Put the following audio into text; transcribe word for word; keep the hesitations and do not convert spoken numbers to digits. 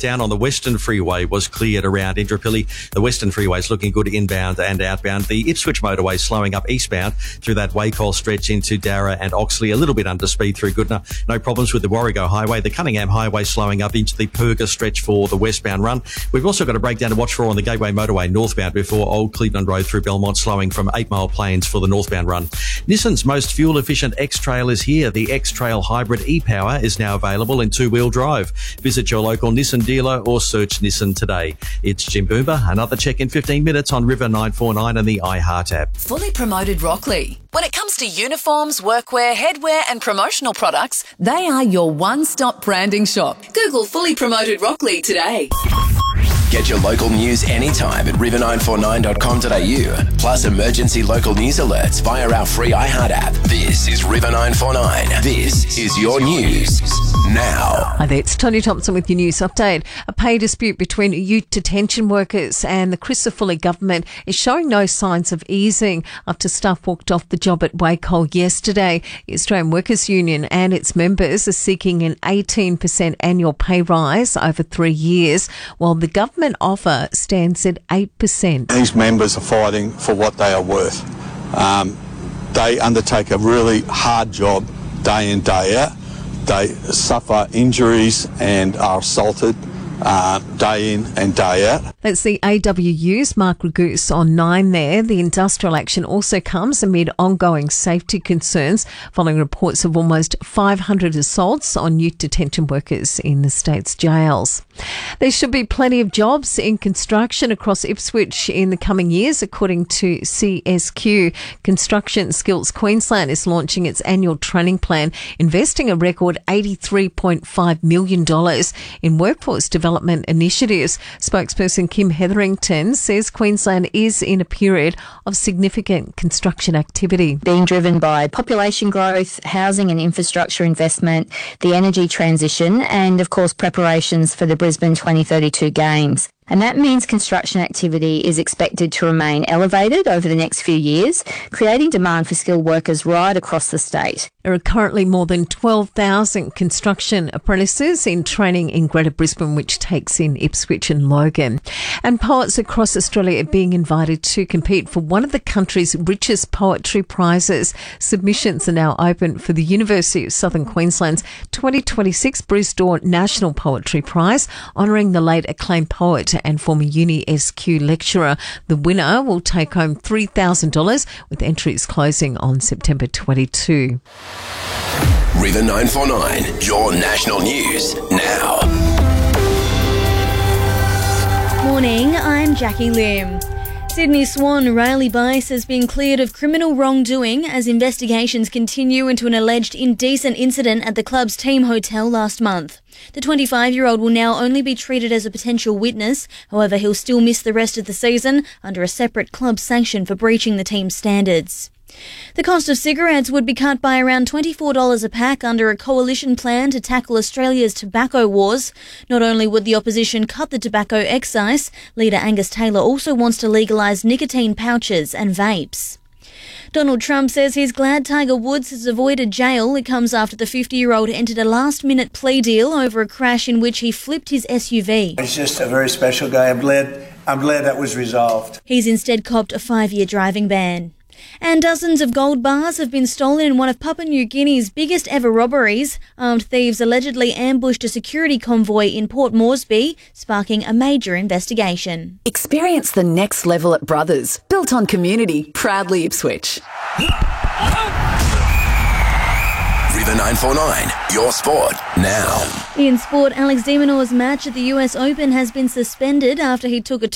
down on the Western Freeway was cleared around Indooroopilly. The Western Freeway is looking good inbound and outbound. The Ipswich motorway slowing up eastbound through that Wacol stretch into Darra and Oxley. A little bit under speed through Goodna. No problems with the Warrego Highway. The Cunningham Highway slowing up into the Purga stretch for the westbound run. We've also got a breakdown to watch for on the Gateway motorway northbound before Old Cleveland Road through Belmont, slowing from eight Mile Plains for the northbound run. Nissan's most fuel-efficient X-Trail is here. The X-Trail Hybrid e-Power is now available in two-wheel drive. Visit your local Nissan dealer or search Nissan today. It's Jim Boomer. Another check in fifteen minutes on River nine forty-nine and the iHeart app. Fully promoted Rockley. When it comes to uniforms, workwear, headwear and promotional products, they are your one-stop branding shop. Google Fully Promoted Rockley today. Get your local news anytime at river nine four nine dot com dot a u. Plus emergency local news alerts via our free iHeart app. This is River nine four nine. This is your news now. Hi there, it's Tony Thompson with your news update. A pay dispute between youth detention workers and the Crisafulli government is showing no signs of easing after staff walked off the job at Wacol yesterday. The Australian Workers Union and its members are seeking an eighteen percent annual pay rise over three years, while the government offer stands at eight percent. These members are fighting for what they are worth. Um, they undertake a really hard job day in, day out. They suffer injuries and are assaulted uh, day in and day out. That's the A W U's Mark Ragoose on Nine there. The industrial action also comes amid ongoing safety concerns following reports of almost five hundred assaults on youth detention workers in the state's jails. There should be plenty of jobs in construction across Ipswich in the coming years, according to C S Q. Construction Skills Queensland is launching its annual training plan, investing a record eighty-three point five million dollars in workforce development initiatives. Spokesperson Kim Hetherington says Queensland is in a period of significant construction activity. Being driven by population growth, housing and infrastructure investment, the energy transition and, of course, preparations for the Brisbane twenty thirty-two Games. And that means construction activity is expected to remain elevated over the next few years, creating demand for skilled workers right across the state. There are currently more than twelve thousand construction apprentices in training in Greater Brisbane, which takes in Ipswich and Logan. And poets across Australia are being invited to compete for one of the country's richest poetry prizes. Submissions are now open for the University of Southern Queensland's twenty twenty-six Bruce Dorr National Poetry Prize, honouring the late acclaimed poet and former Uni S Q lecturer. The winner will take home three thousand dollars, with entries closing on September twenty-second. River nine four nine, your national news now. Morning, I'm Jackie Lim. Sydney Swan Riley Bice has been cleared of criminal wrongdoing as investigations continue into an alleged indecent incident at the club's team hotel last month. The twenty-five-year-old will now only be treated as a potential witness. However, he'll still miss the rest of the season under a separate club sanction for breaching the team's standards. The cost of cigarettes would be cut by around twenty-four dollars a pack under a coalition plan to tackle Australia's tobacco wars. Not only would the opposition cut the tobacco excise, leader Angus Taylor also wants to legalise nicotine pouches and vapes. Donald Trump says he's glad Tiger Woods has avoided jail. It comes after the fifty-year-old entered a last-minute plea deal over a crash in which he flipped his S U V. He's just a very special guy. I'm glad, I'm glad that was resolved. He's instead copped a five-year driving ban. And dozens of gold bars have been stolen in one of Papua New Guinea's biggest ever robberies. Armed thieves allegedly ambushed a security convoy in Port Moresby, sparking a major investigation. Experience the next level at Brothers, built on community, proudly Ipswich. River nine four nine, your sport now. In sport, Alex de Minaur's match at the U S Open has been suspended after he took a